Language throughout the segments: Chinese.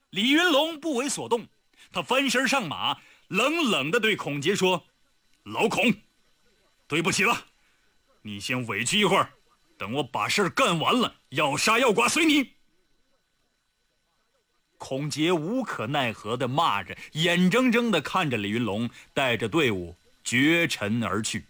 李云龙不为所动，他翻身上马，冷冷地对孔杰说：“老孔，对不起了，你先委屈一会儿，等我把事干完了，要杀要剐随你。”孔杰无可奈何地骂着，眼睁睁地看着李云龙带着队伍绝尘而去。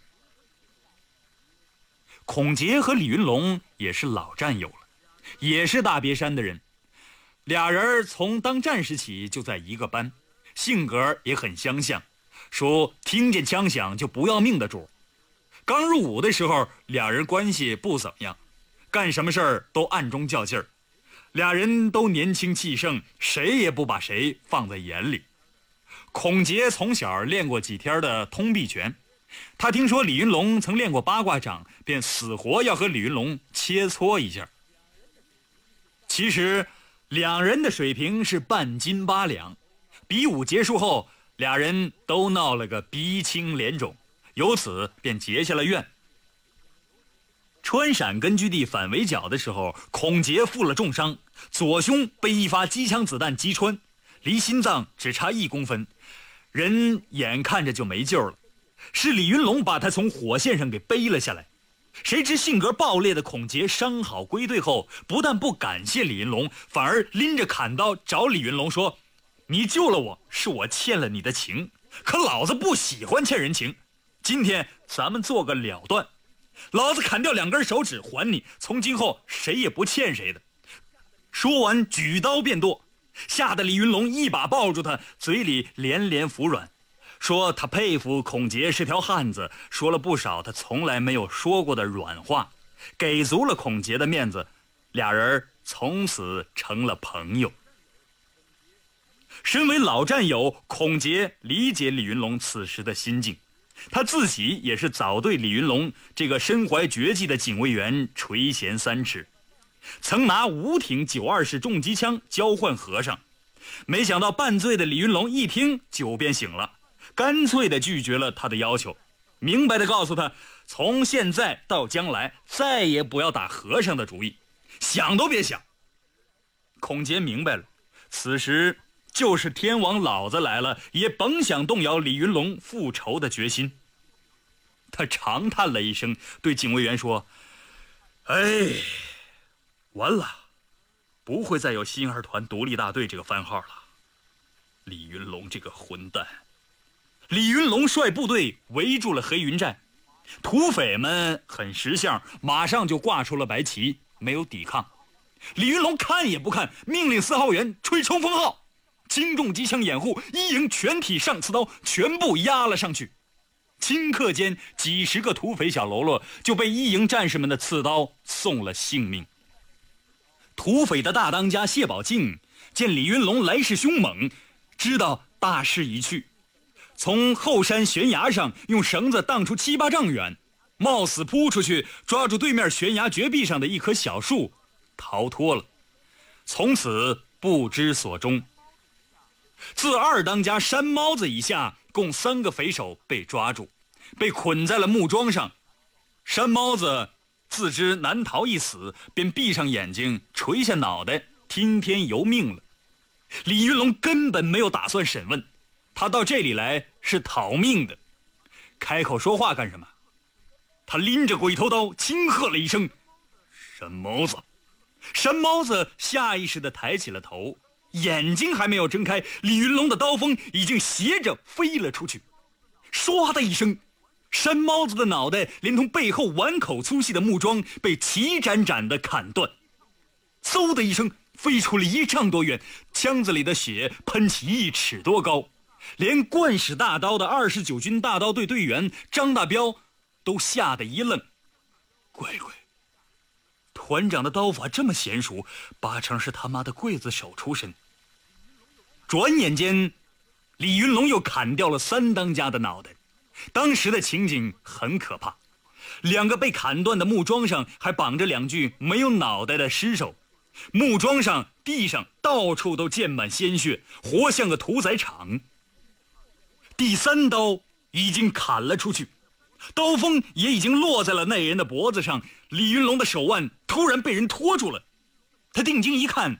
孔杰和李云龙也是老战友了，也是大别山的人，俩人从当战士起就在一个班，性格也很相像，说听见枪响就不要命的主。刚入伍的时候，俩人关系不怎么样，干什么事儿都暗中较劲儿。俩人都年轻气盛，谁也不把谁放在眼里。孔杰从小练过几天的通臂拳，他听说李云龙曾练过八卦掌，便死活要和李云龙切磋一下。其实两人的水平是半斤八两，比武结束后，俩人都闹了个鼻青脸肿，由此便结下了怨。川陕根据地反围剿的时候，孔杰负了重伤，左胸被一发机枪子弹击穿，离心脏只差1公分，人眼看着就没救了。是李云龙把他从火线上给背了下来。谁知性格暴烈的孔杰伤好归队后，不但不感谢李云龙，反而拎着砍刀找李云龙说：“你救了我，是我欠了你的情，可老子不喜欢欠人情，今天咱们做个了断，老子砍掉2根手指还你，从今后谁也不欠谁的。”说完举刀便剁，吓得李云龙一把抱住他，嘴里连连服软，说他佩服孔杰是条汉子，说了不少他从来没有说过的软话，给足了孔杰的面子，俩人从此成了朋友。身为老战友，孔杰理解李云龙此时的心境，他自己也是早对李云龙这个身怀绝技的警卫员垂涎3尺，曾拿5挺920式重机枪交换和尚，没想到半醉的李云龙一听酒便醒了，干脆地拒绝了他的要求，明白地告诉他，从现在到将来再也不要打和尚的主意，想都别想。孔杰明白了，此时就是天王老子来了，也甭想动摇李云龙复仇的决心。他长叹了一声，对警卫员说：“哎，完了，不会再有新二团独立大队这个番号了。李云龙这个混蛋。”李云龙率部队围住了黑云寨，土匪们很识相，马上就挂出了白旗，没有抵抗。李云龙看也不看，命令4号员吹冲锋号，轻重机枪掩护，一营全体上刺刀，全部压了上去。顷刻间，几十个土匪小喽啰就被一营战士们的刺刀送了性命。土匪的大当家谢宝庆见李云龙来势凶猛，知道大势已去，从后山悬崖上用绳子荡出7、8丈远，冒死扑出去，抓住对面悬崖绝壁上的一棵小树，逃脱了，从此不知所终。自2当家山猫子以下，共3个匪首被抓住，被捆在了木桩上。山猫子自知难逃一死，便闭上眼睛，垂下脑袋，听天由命了。李云龙根本没有打算审问，他到这里来是讨命的，开口说话干什么？他拎着鬼头刀轻喝了一声：“山猫子！”山猫子下意识地抬起了头，眼睛还没有睁开，李云龙的刀锋已经斜着飞了出去。唰的一声，山猫子的脑袋连同背后碗口粗细的木桩被齐斩斩地砍断，嗖的一声飞出了1丈多远，枪子里的血喷起1尺多高，连惯使大刀的29军大刀队队员张大彪都吓得一愣。乖乖，团长的刀法这么娴熟，8成是他妈的刽子手出身。转眼间，李云龙又砍掉了3当家的脑袋。当时的情景很可怕，2个被砍断的木桩上还绑着2具没有脑袋的尸首，木桩上、地上到处都溅满鲜血，活像个屠宰场。第3刀已经砍了出去，刀锋也已经落在了那人的脖子上，李云龙的手腕突然被人拖住了。他定睛一看，